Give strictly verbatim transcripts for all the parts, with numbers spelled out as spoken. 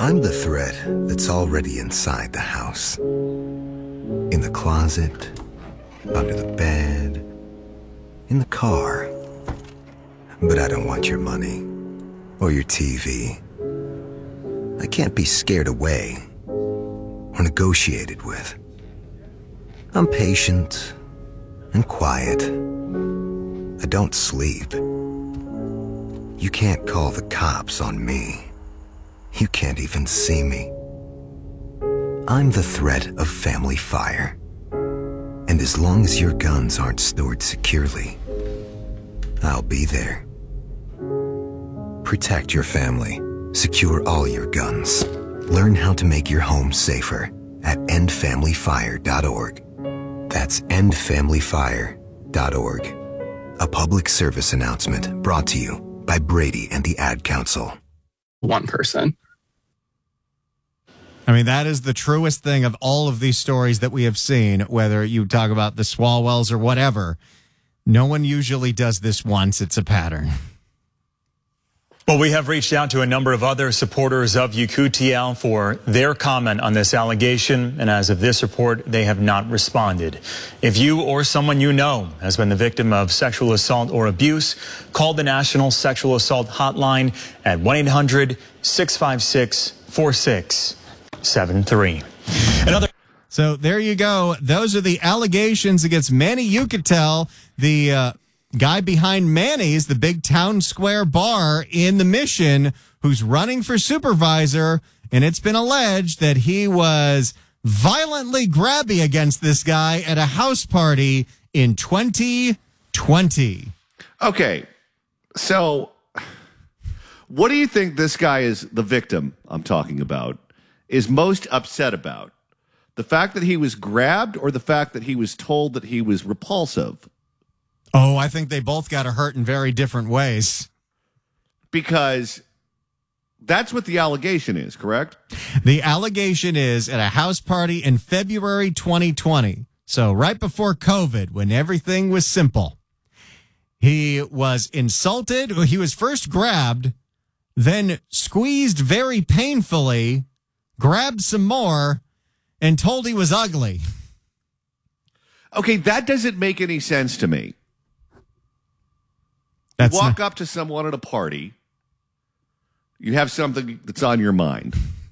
I'm the threat that's already inside the house. In the closet, under the bed, in the car. But I don't want your money or your T V. I can't be scared away or negotiated with. I'm patient and quiet. I don't sleep. You can't call the cops on me. You can't even see me. I'm the threat of family fire. And as long as your guns aren't stored securely, I'll be there. Protect your family. Secure all your guns. Learn how to make your home safer at end family fire dot org. That's end family fire dot org. A public service announcement brought to you by Brady and the Ad Council. One person. I mean, that is the truest thing of all of these stories that we have seen, whether you talk about the Swalwells or whatever. No one usually does this once. It's a pattern. Well, we have reached out to a number of other supporters of Yekutiel for their comment on this allegation, and as of this report, they have not responded. If you or someone you know has been the victim of sexual assault or abuse, call the National Sexual Assault Hotline at one eight hundred, six five six, four six seven three. Another. So there you go. Those are the allegations against Manny Yekutiel, the uh, guy behind Manny's, the big town square bar in the Mission, who's running for supervisor. And it's been alleged that he was violently grabby against this guy at a house party in twenty twenty. Okay, so what do you think this guy is, the victim I'm talking about, is most upset about? The fact that he was grabbed or the fact that he was told that he was repulsive? Oh, I think they both got hurt in very different ways. Because that's what the allegation is, correct? The allegation is at a house party in February twenty twenty. So right before COVID, when everything was simple. He was insulted. He was first grabbed, then squeezed very painfully, grabbed some more, and told he was ugly. Okay, that doesn't make any sense to me. That's you walk not- up to someone at a party. You have something that's on your mind.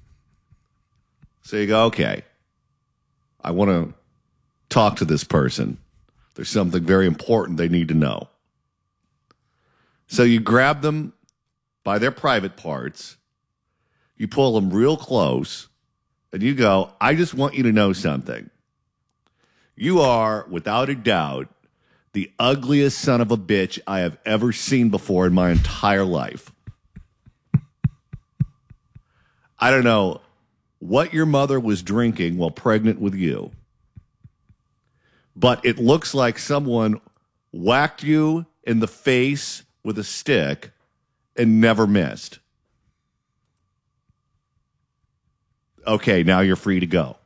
So you go, okay, I want to talk to this person. There's something very important they need to know. So you grab them by their private parts. You pull them real close. And you go, I just want you to know something. You are, without a doubt, the ugliest son of a bitch I have ever seen before in my entire life. I don't know what your mother was drinking while pregnant with you, but it looks like someone whacked you in the face with a stick and never missed. Okay, now you're free to go.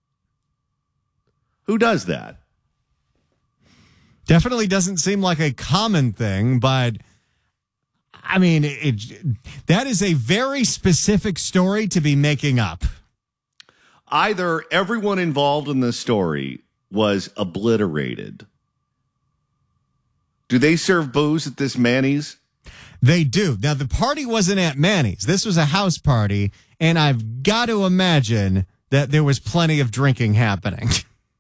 Who does that? Definitely doesn't seem like a common thing, but I mean, it, it, that is a very specific story to be making up. Either everyone involved in this story was obliterated. Do they serve booze at this Manny's? They do. Now, the party wasn't at Manny's. This was a house party, and I've got to imagine that there was plenty of drinking happening.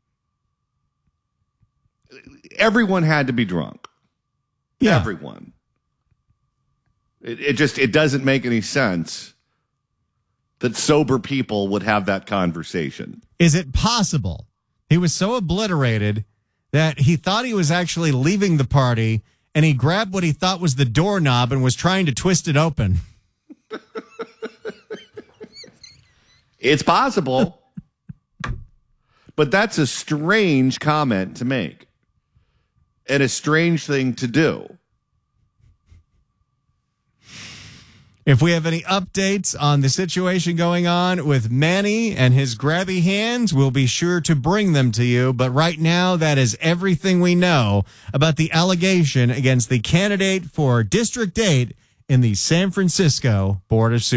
Everyone had to be drunk. Yeah. Everyone. It, it just, it doesn't make any sense that sober people would have that conversation. Is it possible he was so obliterated that he thought he was actually leaving the party and he grabbed what he thought was the doorknob and was trying to twist it open? It's possible. But that's a strange comment to make and a strange thing to do. If we have any updates on the situation going on with Manny and his grabby hands, we'll be sure to bring them to you. But right now, that is everything we know about the allegation against the candidate for District eight in the San Francisco Board of Supervisors.